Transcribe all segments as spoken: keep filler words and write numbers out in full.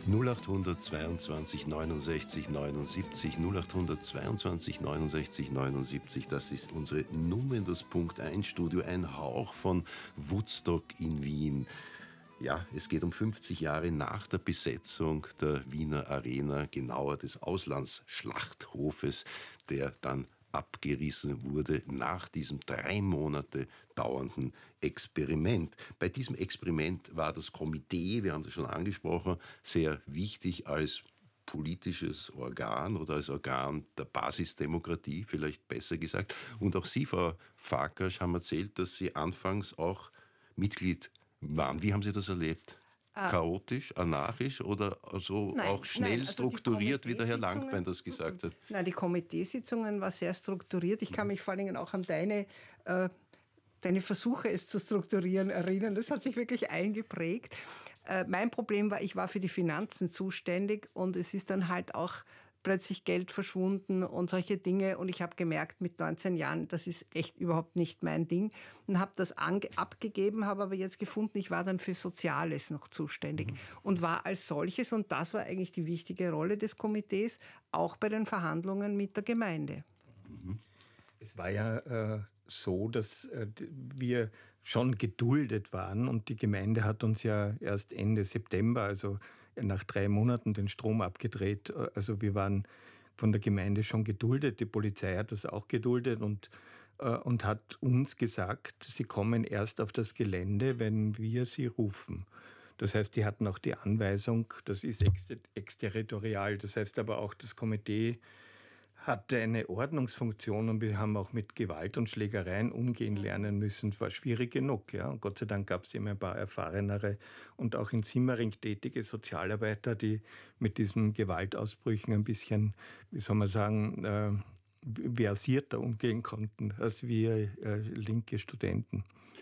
null acht zweiundzwanzig neunundsechzig neunundsiebzig, null acht zweiundzwanzig neunundsechzig neunundsiebzig, das ist unsere Nummer in das Punkt eins Studio, ein Hauch von Woodstock in Wien. Ja, es geht um fünfzig Jahre nach der Besetzung der Wiener Arena, genauer des Auslandsschlachthofes, der dann abgerissen wurde nach diesem drei Monate dauernden Experiment. Bei diesem Experiment war das Komitee, wir haben das schon angesprochen, sehr wichtig als politisches Organ oder als Organ der Basisdemokratie, vielleicht besser gesagt. Und auch Sie, Frau Farkas, haben erzählt, dass Sie anfangs auch Mitglied waren. Wie haben Sie das erlebt? Chaotisch, anarchisch oder so nein, auch schnell nein, also strukturiert, wie der Herr Langbein das gesagt hat? Nein, die Komiteesitzungen waren sehr strukturiert. Ich kann mich vor allen Dingen auch an deine, äh, deine Versuche, es zu strukturieren, erinnern. Das hat sich wirklich eingeprägt. Äh, mein Problem war, ich war für die Finanzen zuständig und es ist dann halt auch plötzlich Geld verschwunden und solche Dinge. Und ich habe gemerkt, mit neunzehn Jahren, das ist echt überhaupt nicht mein Ding. Und habe das ange- abgegeben, habe aber jetzt gefunden, ich war dann für Soziales noch zuständig. Mhm. Und war als solches, und das war eigentlich die wichtige Rolle des Komitees, auch bei den Verhandlungen mit der Gemeinde. Mhm. Es war ja äh, so, dass äh, wir schon geduldet waren und die Gemeinde hat uns ja erst Ende September, also nach drei Monaten, den Strom abgedreht. Also wir waren von der Gemeinde schon geduldet, die Polizei hat das auch geduldet und, äh, und hat uns gesagt, sie kommen erst auf das Gelände, wenn wir sie rufen. Das heißt, die hatten auch die Anweisung, das ist ex- exterritorial, das heißt aber auch das Komitee hatte eine Ordnungsfunktion und wir haben auch mit Gewalt und Schlägereien umgehen lernen müssen. Es war schwierig genug. Ja. Und Gott sei Dank gab es immer ein paar erfahrenere und auch in Simmering tätige Sozialarbeiter, die mit diesen Gewaltausbrüchen ein bisschen, wie soll man sagen, äh, versierter umgehen konnten als wir äh, linke Studenten.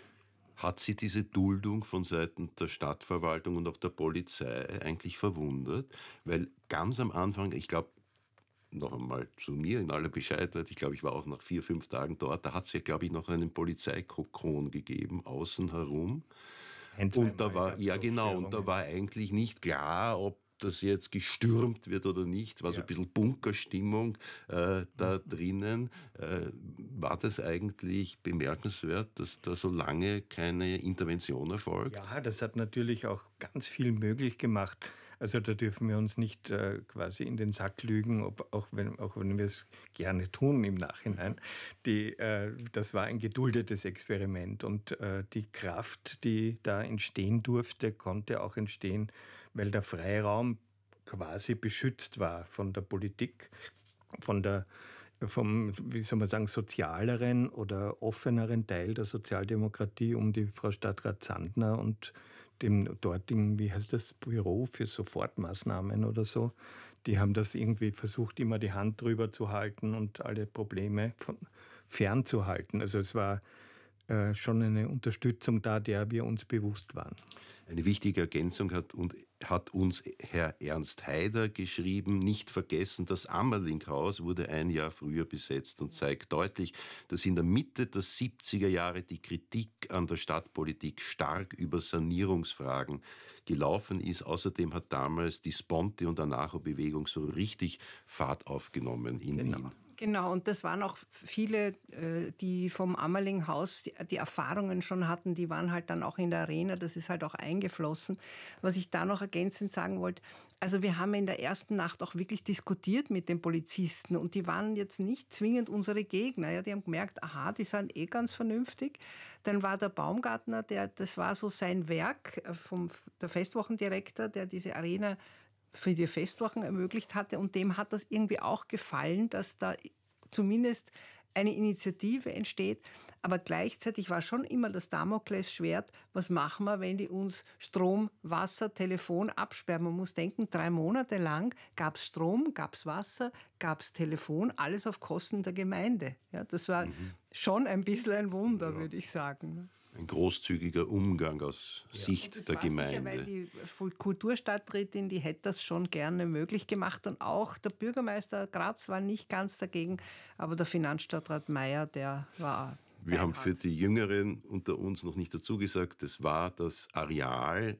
Hat Sie diese Duldung von Seiten der Stadtverwaltung und auch der Polizei eigentlich verwundert? Weil ganz am Anfang, ich glaube, noch einmal zu mir in aller Bescheidenheit, ich glaube, ich war auch nach vier, fünf Tagen dort, da hat es ja, glaube ich, noch einen Polizeikokon gegeben, außen herum. Ein, und da war, ja genau, und da war eigentlich nicht klar, ob das jetzt gestürmt wird oder nicht, war so ein bisschen Bunkerstimmung äh, da mhm. drinnen. Äh, war das eigentlich bemerkenswert, dass da so lange keine Intervention erfolgt? Ja, das hat natürlich auch ganz viel möglich gemacht. Also da dürfen wir uns nicht äh, quasi in den Sack lügen, ob, auch, wenn, auch wenn wir es gerne tun im Nachhinein. Die, äh, das war ein geduldetes Experiment und äh, die Kraft, die da entstehen durfte, konnte auch entstehen, weil der Freiraum quasi beschützt war von der Politik, von der vom, wie soll man sagen, sozialeren oder offeneren Teil der Sozialdemokratie um die Frau Stadtrat Sandner und dem dortigen, wie heißt das, Büro für Sofortmaßnahmen oder so. Die haben das irgendwie versucht, immer die Hand drüber zu halten und alle Probleme von, fernzuhalten. Also es war äh, schon eine Unterstützung da, der wir uns bewusst waren. Eine wichtige Ergänzung hat, und, hat uns Herr Ernst Haider geschrieben, nicht vergessen, das Ammerlinghaus wurde ein Jahr früher besetzt und zeigt deutlich, dass in der Mitte der siebziger Jahre die Kritik an der Stadtpolitik stark über Sanierungsfragen gelaufen ist. Außerdem hat damals die Sponti- und Anarcho-Bewegung so richtig Fahrt aufgenommen in genau. Wien. Genau, und das waren auch viele, die vom Ammerlinghaus die Erfahrungen schon hatten, die waren halt dann auch in der Arena, das ist halt auch eingeflossen. Was ich da noch ergänzend sagen wollte, also wir haben in der ersten Nacht auch wirklich diskutiert mit den Polizisten und die waren jetzt nicht zwingend unsere Gegner. Ja, die haben gemerkt, aha, die sind eh ganz vernünftig. Dann war der Baumgartner, der, das war so sein Werk, vom, der Festwochendirektor, der diese Arena für die Festwochen ermöglicht hatte. Und dem hat das irgendwie auch gefallen, dass da zumindest eine Initiative entsteht. Aber gleichzeitig war schon immer das Damoklesschwert, was machen wir, wenn die uns Strom, Wasser, Telefon absperren? Man muss denken, drei Monate lang gab es Strom, gab es Wasser, gab es Telefon, alles auf Kosten der Gemeinde. Ja, das war mhm. schon ein bisschen ein Wunder, ja. würde ich sagen. Ein großzügiger Umgang aus ja. Sicht das der war Gemeinde. Sicher, weil die Kulturstadträtin, die hätte das schon gerne möglich gemacht. Und auch der Bürgermeister Graz war nicht ganz dagegen, aber der Finanzstadtrat Meyer, der war Wir haben für die Jüngeren unter uns noch nicht dazu gesagt, das war das Areal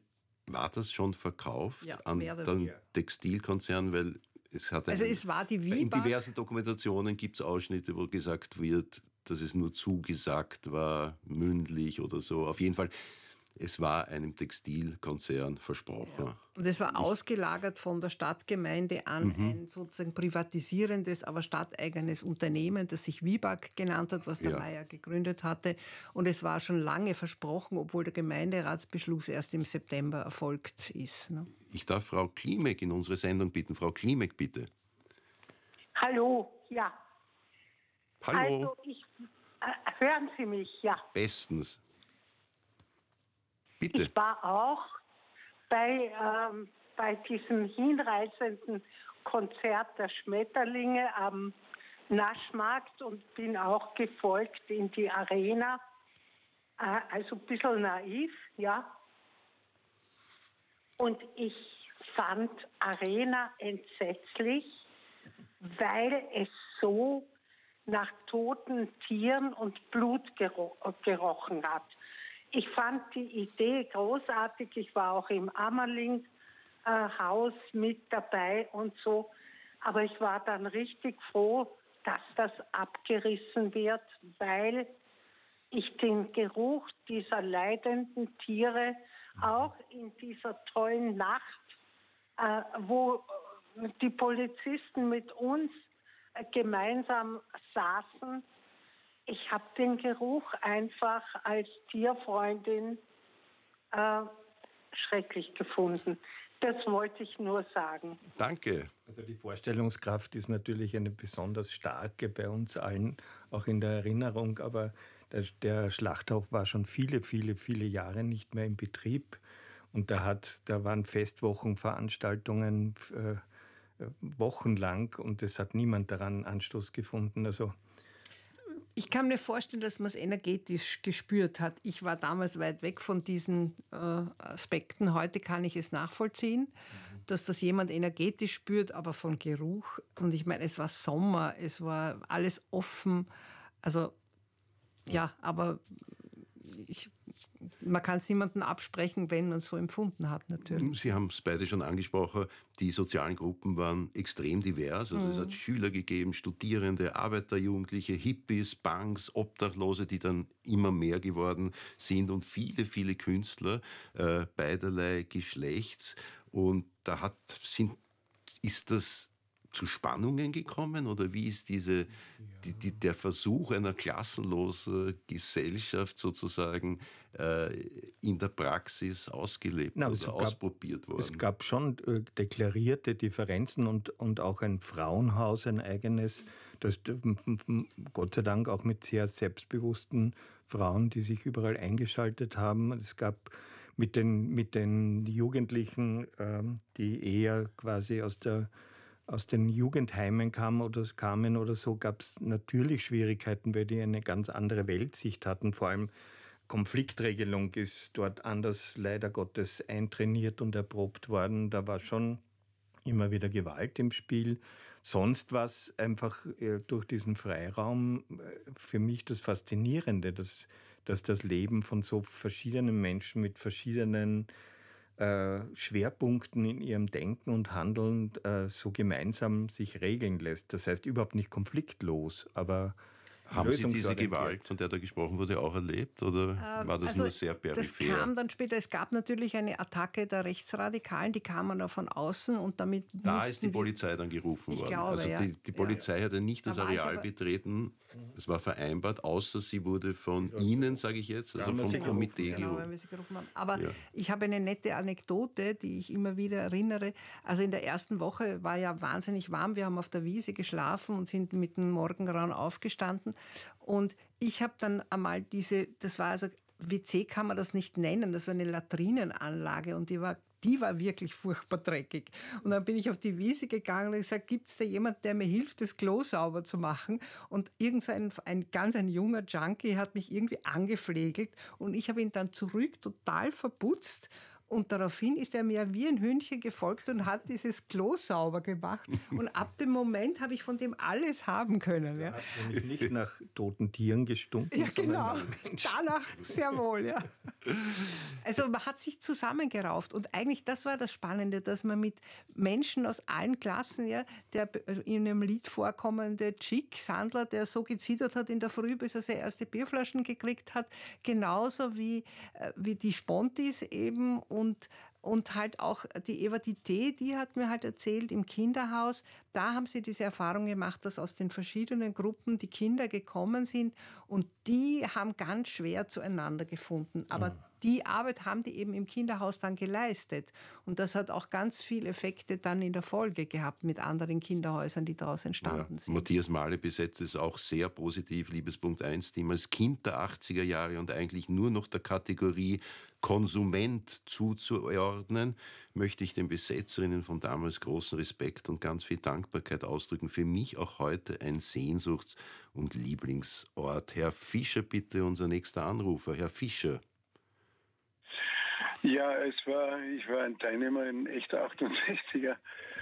War das schon verkauft Ja, an mehr oder den weniger. Textilkonzern? Weil es hat Also einen, es war die in Wieback. diversen Dokumentationen gibt es Ausschnitte, wo gesagt wird, dass es nur zugesagt war, mündlich oder so. Auf jeden Fall, es war einem Textilkonzern versprochen. Ja. Und es war ausgelagert von der Stadtgemeinde an Mhm. ein sozusagen privatisierendes, aber stadteigenes Unternehmen, das sich Wieback genannt hat, was der Ja. Meier gegründet hatte. Und es war schon lange versprochen, obwohl der Gemeinderatsbeschluss erst im September erfolgt ist. Ne? Ich darf Frau Klimek in unsere Sendung bitten. Frau Klimek, bitte. Hallo, ja. Hallo. Also ich, äh, hören Sie mich, ja. Bestens. Bitte. Ich war auch bei, ähm, bei diesem hinreißenden Konzert der Schmetterlinge am Naschmarkt und bin auch gefolgt in die Arena. Äh, also ein bisschen naiv, ja. Und ich fand Arena entsetzlich, weil es so nach toten Tieren und Blut gero- gerochen hat. Ich fand die Idee großartig. Ich war auch im Ammerling-Haus mit dabei und so. Aber ich war dann richtig froh, dass das abgerissen wird, weil ich den Geruch dieser leidenden Tiere auch in dieser tollen Nacht, äh, wo die Polizisten mit uns äh, gemeinsam saßen, ich habe den Geruch einfach als Tierfreundin äh, schrecklich gefunden. Das wollte ich nur sagen. Danke. Also die Vorstellungskraft ist natürlich eine besonders starke bei uns allen, auch in der Erinnerung. Aber der, der Schlachthof war schon viele, viele, viele Jahre nicht mehr in Betrieb. Und da, hat, da waren Festwochen, Veranstaltungen äh, wochenlang und es hat niemand daran Anstoß gefunden. Also Ich kann mir vorstellen, dass man es energetisch gespürt hat. Ich war damals weit weg von diesen äh, Aspekten. Heute kann ich es nachvollziehen, mhm. dass das jemand energetisch spürt, aber von Geruch. Und ich meine, es war Sommer, es war alles offen. Also ja, aber ich, man kann es niemandem absprechen, wenn man es so empfunden hat, natürlich. Sie haben es beide schon angesprochen, die sozialen Gruppen waren extrem divers. Also mhm. es hat Schüler gegeben, Studierende, Arbeiterjugendliche, Hippies, Punks, Obdachlose, die dann immer mehr geworden sind und viele, viele Künstler äh, beiderlei Geschlechts. Und da hat, sind, ist das zu Spannungen gekommen oder wie ist diese, die, die, der Versuch einer klassenlosen Gesellschaft sozusagen äh, in der Praxis ausgelebt Na, oder gab, ausprobiert worden? Es gab schon äh, deklarierte Differenzen und, und auch ein Frauenhaus, ein eigenes, das Gott sei Dank auch mit sehr selbstbewussten Frauen, die sich überall eingeschaltet haben. Es gab mit den, mit den Jugendlichen, äh, die eher quasi aus der aus den Jugendheimen kamen oder, kamen oder so, gab es natürlich Schwierigkeiten, weil die eine ganz andere Weltsicht hatten. Vor allem Konfliktregelung ist dort anders leider Gottes eintrainiert und erprobt worden. Da war schon immer wieder Gewalt im Spiel. Sonst war es einfach äh, durch diesen Freiraum äh, für mich das Faszinierende, dass, dass das Leben von so verschiedenen Menschen mit verschiedenen Schwerpunkten in ihrem Denken und Handeln äh, so gemeinsam sich regeln lässt. Das heißt überhaupt nicht konfliktlos, aber haben Sie diese Gewalt, von der da gesprochen wurde, auch erlebt oder ähm, war das also nur sehr peripher? Das kam dann später. Es gab natürlich eine Attacke der Rechtsradikalen, die kamen da von außen und damit Da ist die Polizei dann gerufen ich worden. Glaube, also ja. die, die Polizei ja. hat ja nicht das da Areal betreten, es war vereinbart, außer sie wurde von ja. Ihnen, sage ich jetzt, also vom Komitee gerufen. Genau, wenn wir sie gerufen haben. Aber ja. ich habe eine nette Anekdote, die ich immer wieder erinnere. Also in der ersten Woche war ja wahnsinnig warm. Wir haben auf der Wiese geschlafen und sind mit dem Morgengrauen aufgestanden. Und ich habe dann einmal diese, das war also, W C kann man das nicht nennen, das war eine Latrinenanlage und die war, die war wirklich furchtbar dreckig. Und dann bin ich auf die Wiese gegangen und gesagt, gibt es da jemand, der mir hilft, das Klo sauber zu machen? Und irgend so ein, ein ganz ein junger Junkie hat mich irgendwie angeflegelt und ich habe ihn dann zurück total verputzt Und daraufhin ist er mir wie ein Hündchen gefolgt und hat dieses Klo sauber gemacht. Und ab dem Moment habe ich von dem alles haben können. Ja. Er hat nämlich nicht nach toten Tieren gestunken, Ja, genau. sondern nach Menschen. Danach sehr wohl, ja. Also man hat sich zusammengerauft. Und eigentlich, das war das Spannende, dass man mit Menschen aus allen Klassen, ja, der in einem Lied vorkommende Chick Sandler, der so gezittert hat in der Früh, bis er seine erste Bierflaschen gekriegt hat, genauso wie, wie die Spontis eben und Und halt auch die Eva Dité, die hat mir halt erzählt, im Kinderhaus, da haben sie diese Erfahrung gemacht, dass aus den verschiedenen Gruppen die Kinder gekommen sind und die haben ganz schwer zueinander gefunden. Aber mhm. die Arbeit haben die eben im Kinderhaus dann geleistet. Und das hat auch ganz viele Effekte dann in der Folge gehabt mit anderen Kinderhäusern, die daraus entstanden ja, sind. Matthias Mahle besetzt es auch sehr positiv, Liebespunkt eins Team, als Kind der achtziger Jahre und eigentlich nur noch der Kategorie Konsument zuzuordnen, möchte ich den Besetzerinnen von damals großen Respekt und ganz viel Dankbarkeit ausdrücken. Für mich auch heute ein Sehnsuchts- und Lieblingsort. Herr Fischer, bitte, unser nächster Anrufer. Herr Fischer. Ja, es war, ich war ein Teilnehmer im echter achtundsechziger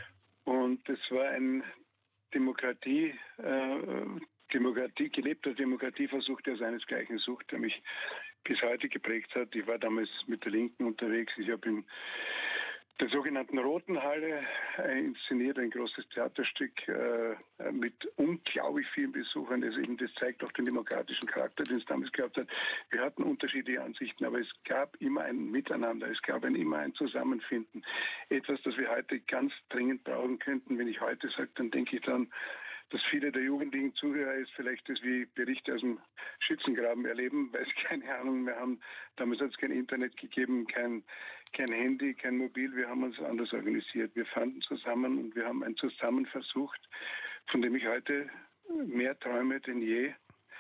und es war ein Demokratie, äh, Demokratie, gelebter Demokratieversuch, der seinesgleichen sucht, der mich bis heute geprägt hat. Ich war damals mit der Linken unterwegs. Ich habe in der sogenannten Roten Halle inszeniert, ein großes Theaterstück äh, mit unglaublich vielen Besuchern. Also eben das zeigt auch den demokratischen Charakter, den es damals gehabt hat. Wir hatten unterschiedliche Ansichten, aber es gab immer ein Miteinander, es gab ein, immer ein Zusammenfinden. Etwas, das wir heute ganz dringend brauchen könnten. Wenn ich heute sage, dann denke ich dann, dass viele der jugendlichen Zuhörer jetzt vielleicht das wie Berichte aus dem Schützengraben erleben, weil sie keine Ahnung mehr haben. Damals hat es kein Internet gegeben, kein, kein Handy, kein Mobil. Wir haben uns anders organisiert. Wir fanden zusammen und wir haben ein Zusammen versucht, von dem ich heute mehr träume denn je.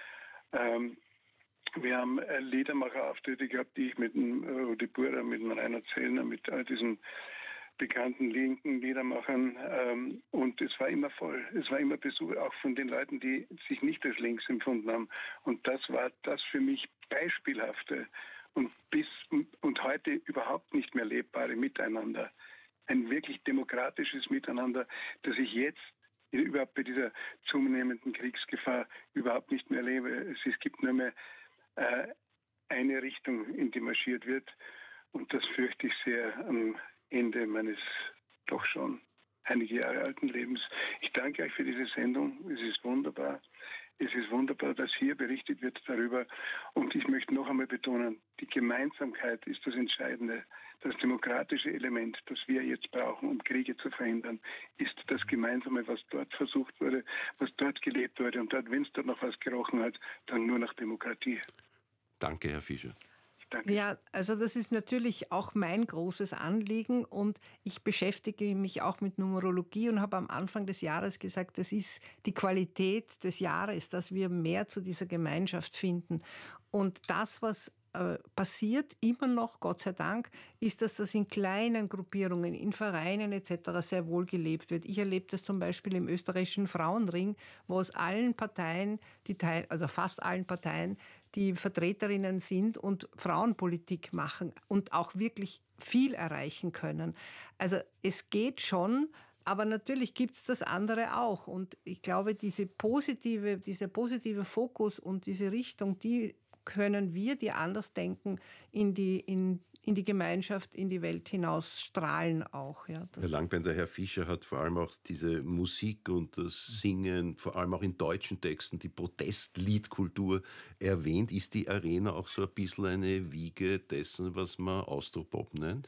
Ähm, wir haben Liedermacherauftritte gehabt, die ich mit dem Rudi Burda, mit dem Rainer Zellner, mit all diesen bekannten linken Liedermachern ähm, und es war immer voll. Es war immer Besuch auch von den Leuten, die sich nicht als links empfunden haben. Und das war das für mich beispielhafte und bis und heute überhaupt nicht mehr lebbare Miteinander. Ein wirklich demokratisches Miteinander, das ich jetzt überhaupt bei dieser zunehmenden Kriegsgefahr überhaupt nicht mehr erlebe. Es, es gibt nur mehr äh, eine Richtung, in die marschiert wird und das fürchte ich sehr am Ende meines doch schon einige Jahre alten Lebens. Ich danke euch für diese Sendung. Es ist wunderbar. Es ist wunderbar, dass hier berichtet wird darüber. Und ich möchte noch einmal betonen, die Gemeinsamkeit ist das Entscheidende. Das demokratische Element, das wir jetzt brauchen, um Kriege zu verhindern, ist das Gemeinsame, was dort versucht wurde, was dort gelebt wurde. Und dort, wenn es dort noch was gerochen hat, dann nur nach Demokratie. Danke, Herr Fischer. Danke. Ja, also das ist natürlich auch mein großes Anliegen und ich beschäftige mich auch mit Numerologie und habe am Anfang des Jahres gesagt, das ist die Qualität des Jahres, dass wir mehr zu dieser Gemeinschaft finden. Und das, was äh, passiert immer noch, Gott sei Dank, ist, dass das in kleinen Gruppierungen, in Vereinen et cetera sehr wohl gelebt wird. Ich erlebe das zum Beispiel im österreichischen Frauenring, wo aus allen Parteien, die Teil, also fast allen Parteien, die Vertreterinnen sind und Frauenpolitik machen und auch wirklich viel erreichen können. Also es geht schon, aber natürlich gibt es das andere auch. Und ich glaube, diese positive, dieser positive Fokus und diese Richtung, die können wir, die anders denken, in die, in, in die Gemeinschaft, in die Welt hinaus strahlen auch. Ja, Herr Langbender, Herr Fischer hat vor allem auch diese Musik und das Singen, vor allem auch in deutschen Texten, die Protestliedkultur erwähnt. Ist die Arena auch so ein bisschen eine Wiege dessen, was man Austropop nennt?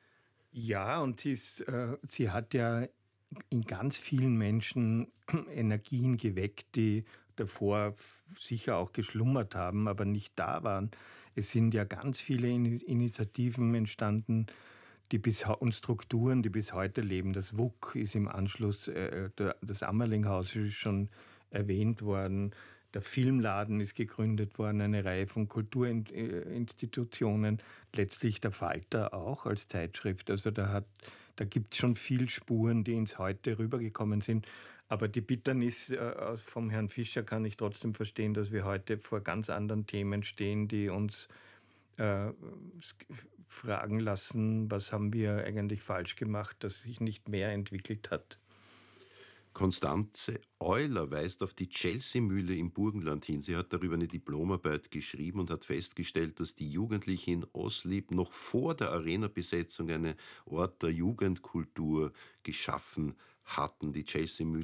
Ja, und sie, ist, äh, sie hat ja in ganz vielen Menschen Energien geweckt, die davor sicher auch geschlummert haben, aber nicht da waren. Es sind ja ganz viele Initiativen entstanden, die bis, und Strukturen, die bis heute leben. Das W U K ist im Anschluss, äh, der, das Ammerlinghaus ist schon erwähnt worden. Der Filmladen ist gegründet worden, eine Reihe von Kulturinstitutionen, letztlich der Falter auch als Zeitschrift. Also da, hat, da gibt es schon viel Spuren, die ins Heute rübergekommen sind. Aber die Bitternis äh, vom Herrn Fischer kann ich trotzdem verstehen, dass wir heute vor ganz anderen Themen stehen, die uns äh, fragen lassen, was haben wir eigentlich falsch gemacht, dass sich nicht mehr entwickelt hat. Konstanze Euler weist auf die Chelsea-Mühle im Burgenland hin. Sie hat darüber eine Diplomarbeit geschrieben und hat festgestellt, dass die Jugendlichen in Oslieb noch vor der Arena-Besetzung einen Ort der Jugendkultur geschaffen hatten. Die Chelsea-Mühle